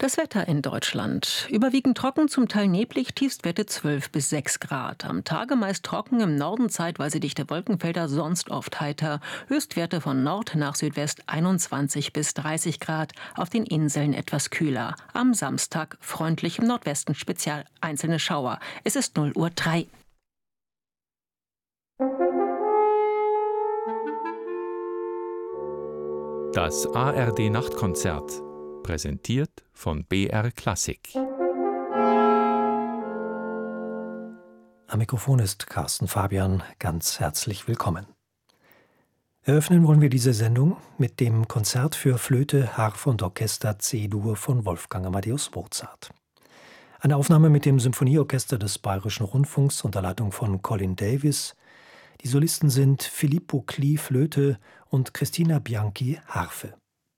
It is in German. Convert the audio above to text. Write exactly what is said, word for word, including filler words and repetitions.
Das Wetter in Deutschland. Überwiegend trocken, zum Teil neblig, Tiefstwerte zwölf bis sechs Grad. Am Tage meist trocken, im Norden zeitweise dichte Wolkenfelder, sonst oft heiter. Höchstwerte von Nord nach Südwest einundzwanzig bis dreißig Grad, auf den Inseln etwas kühler. Am Samstag freundlich im Nordwesten, speziell einzelne Schauer. Es ist null Uhr drei. Das A R D-Nachtkonzert, präsentiert von B R Klassik. Am Mikrofon ist Carsten Fabian, ganz herzlich willkommen. Eröffnen wollen wir diese Sendung mit dem Konzert für Flöte, Harfe und Orchester C-Dur von Wolfgang Amadeus Mozart. Eine Aufnahme mit dem Symphonieorchester des Bayerischen Rundfunks unter Leitung von Colin Davis. Die Solisten sind Filippo Klee, Flöte, und Cristina Bianchi, Harfe.